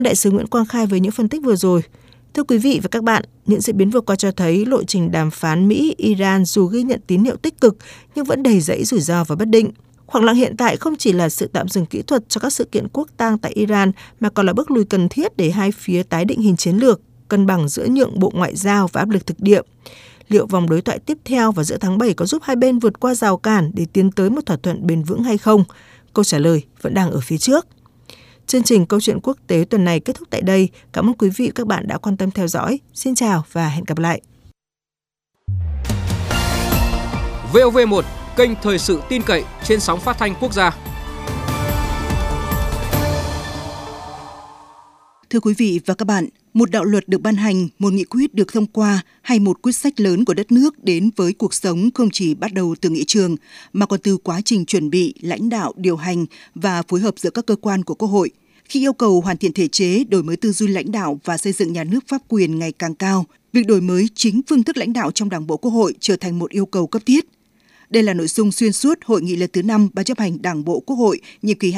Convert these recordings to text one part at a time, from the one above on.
Đại sứ Nguyễn Quang Khai với những phân tích vừa rồi. Thưa quý vị và các bạn, những diễn biến vừa qua cho thấy lộ trình đàm phán Mỹ-Iran dù ghi nhận tín hiệu tích cực nhưng vẫn đầy rẫy rủi ro và bất định. Khoảng lặng hiện tại không chỉ là sự tạm dừng kỹ thuật cho các sự kiện quốc tang tại Iran mà còn là bước lùi cần thiết để hai phía tái định hình chiến lược, cân bằng giữa nhượng bộ ngoại giao và áp lực thực địa. Liệu vòng đối thoại tiếp theo vào giữa tháng 7 có giúp hai bên vượt qua rào cản để tiến tới một thỏa thuận bền vững hay không? Câu trả lời vẫn đang ở phía trước. Chương trình Câu chuyện quốc tế tuần này kết thúc tại đây. Cảm ơn quý vị và các bạn đã quan tâm theo dõi. Xin chào và hẹn gặp lại. VOV1, kênh thời sự tin cậy trên sóng phát thanh quốc gia. Thưa quý vị và các bạn, một đạo luật được ban hành, một nghị quyết được thông qua hay một quyết sách lớn của đất nước đến với cuộc sống không chỉ bắt đầu từ nghị trường mà còn từ quá trình chuẩn bị, lãnh đạo, điều hành và phối hợp giữa các cơ quan của Quốc hội. Khi yêu cầu hoàn thiện thể chế, đổi mới tư duy lãnh đạo và xây dựng nhà nước pháp quyền ngày càng cao, việc đổi mới chính phương thức lãnh đạo trong Đảng bộ Quốc hội trở thành một yêu cầu cấp thiết. Đây là nội dung xuyên suốt Hội nghị lần thứ 5 Ban chấp hành Đảng bộ Quốc hội nhiệm kỳ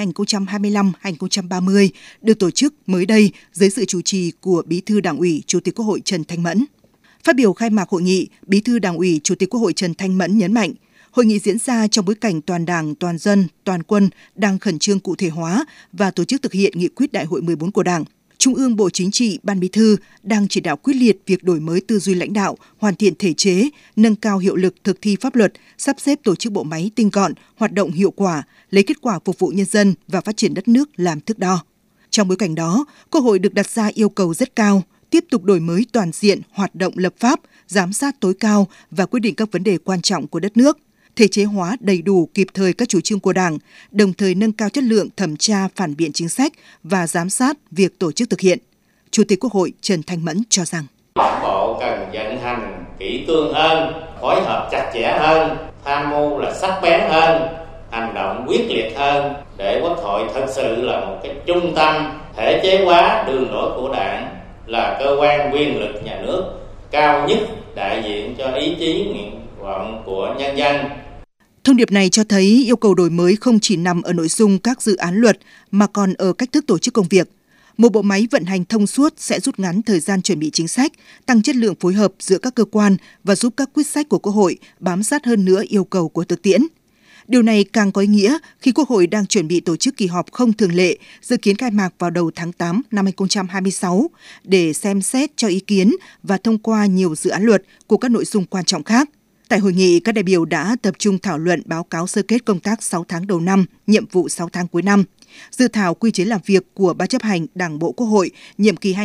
2025-2030 được tổ chức mới đây dưới sự chủ trì của Bí thư Đảng ủy, Chủ tịch Quốc hội Trần Thanh Mẫn. Phát biểu khai mạc hội nghị, Bí thư Đảng ủy, Chủ tịch Quốc hội Trần Thanh Mẫn nhấn mạnh, hội nghị diễn ra trong bối cảnh toàn Đảng, toàn dân, toàn quân đang khẩn trương cụ thể hóa và tổ chức thực hiện nghị quyết Đại hội 14 của Đảng. Trung ương Bộ Chính trị, Ban Bí thư đang chỉ đạo quyết liệt việc đổi mới tư duy lãnh đạo, hoàn thiện thể chế, nâng cao hiệu lực thực thi pháp luật, sắp xếp tổ chức bộ máy tinh gọn, hoạt động hiệu quả, lấy kết quả phục vụ nhân dân và phát triển đất nước làm thước đo. Trong bối cảnh đó, Quốc hội được đặt ra yêu cầu rất cao, tiếp tục đổi mới toàn diện hoạt động lập pháp, giám sát tối cao và quyết định các vấn đề quan trọng của đất nước, thể chế hóa đầy đủ kịp thời các chủ trương của Đảng, đồng thời nâng cao chất lượng thẩm tra phản biện chính sách và giám sát việc tổ chức thực hiện. Chủ tịch Quốc hội Trần Thanh Mẫn cho rằng Đảng bộ cần vận hành kỹ cương hơn, phối hợp chặt chẽ hơn, tham mưu là sắc bén hơn, hành động quyết liệt hơn để Quốc hội thật sự là một cái trung tâm thể chế hóa đường lối của Đảng, là cơ quan quyền lực nhà nước cao nhất đại diện cho ý chí nguyện vọng của nhân dân. Thông điệp này cho thấy yêu cầu đổi mới không chỉ nằm ở nội dung các dự án luật mà còn ở cách thức tổ chức công việc. Một bộ máy vận hành thông suốt sẽ rút ngắn thời gian chuẩn bị chính sách, tăng chất lượng phối hợp giữa các cơ quan và giúp các quyết sách của Quốc hội bám sát hơn nữa yêu cầu của thực tiễn. Điều này càng có ý nghĩa khi Quốc hội đang chuẩn bị tổ chức kỳ họp không thường lệ, dự kiến khai mạc vào đầu tháng 8 năm 2026 để xem xét cho ý kiến và thông qua nhiều dự án luật của các nội dung quan trọng khác. Tại hội nghị, các đại biểu đã tập trung thảo luận báo cáo sơ kết công tác 6 tháng đầu năm, nhiệm vụ 6 tháng cuối năm, dự thảo quy chế làm việc của Ban chấp hành Đảng bộ Quốc hội nhiệm kỳ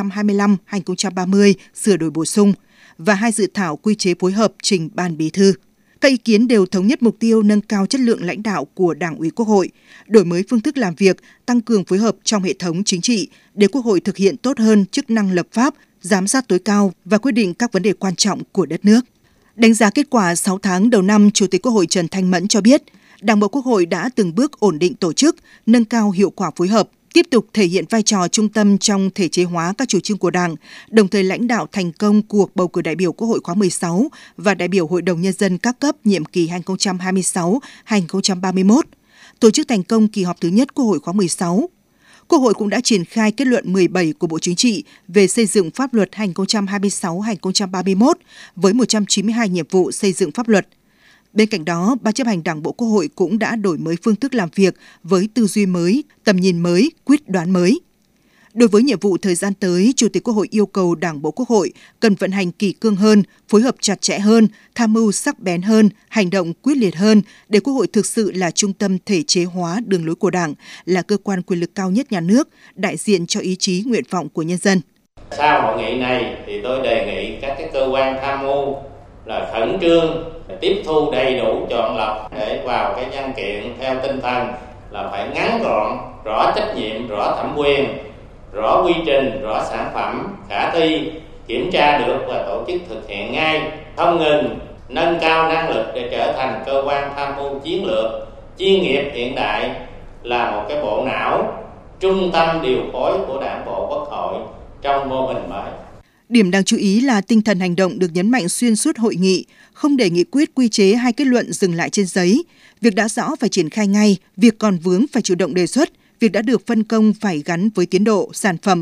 2025-2030 sửa đổi bổ sung và 2 dự thảo quy chế phối hợp trình Ban Bí thư. Các ý kiến đều thống nhất mục tiêu nâng cao chất lượng lãnh đạo của Đảng ủy Quốc hội, đổi mới phương thức làm việc, tăng cường phối hợp trong hệ thống chính trị để Quốc hội thực hiện tốt hơn chức năng lập pháp, giám sát tối cao và quyết định các vấn đề quan trọng của đất nước. Đánh giá kết quả 6 tháng đầu năm, Chủ tịch Quốc hội Trần Thanh Mẫn cho biết, Đảng bộ Quốc hội đã từng bước ổn định tổ chức, nâng cao hiệu quả phối hợp, tiếp tục thể hiện vai trò trung tâm trong thể chế hóa các chủ trương của Đảng, đồng thời lãnh đạo thành công cuộc bầu cử đại biểu Quốc hội khóa 16 và đại biểu Hội đồng Nhân dân các cấp nhiệm kỳ 2026-2031, tổ chức thành công kỳ họp thứ nhất Quốc hội khóa 16. Quốc hội cũng đã triển khai kết luận 17 của Bộ Chính trị về xây dựng pháp luật 2026-2031 với 192 nhiệm vụ xây dựng pháp luật. Bên cạnh đó, Ban chấp hành Đảng bộ Quốc hội cũng đã đổi mới phương thức làm việc với tư duy mới, tầm nhìn mới, quyết đoán mới. Đối với nhiệm vụ thời gian tới, Chủ tịch Quốc hội yêu cầu Đảng bộ Quốc hội cần vận hành kỷ cương hơn, phối hợp chặt chẽ hơn, tham mưu sắc bén hơn, hành động quyết liệt hơn để Quốc hội thực sự là trung tâm thể chế hóa đường lối của Đảng, là cơ quan quyền lực cao nhất nhà nước, đại diện cho ý chí nguyện vọng của nhân dân. Sau hội nghị này thì tôi đề nghị các cái cơ quan tham mưu là khẩn trương tiếp thu đầy đủ chọn lọc để vào cái văn kiện theo tinh thần là phải ngắn gọn, rõ trách nhiệm, rõ thẩm quyền, rõ quy trình, rõ sản phẩm, khả thi, kiểm tra được và tổ chức thực hiện ngay, không ngừng nâng cao năng lực để trở thành cơ quan tham mưu chiến lược, chuyên nghiệp hiện đại, là một cái bộ não, trung tâm điều phối của Đảng bộ Quốc hội trong mô hình mới. Điểm đáng chú ý là tinh thần hành động được nhấn mạnh xuyên suốt hội nghị, không để nghị quyết, quy chế hay kết luận dừng lại trên giấy. Việc đã rõ phải triển khai ngay, việc còn vướng phải chủ động đề xuất, việc đã được phân công phải gắn với tiến độ, sản phẩm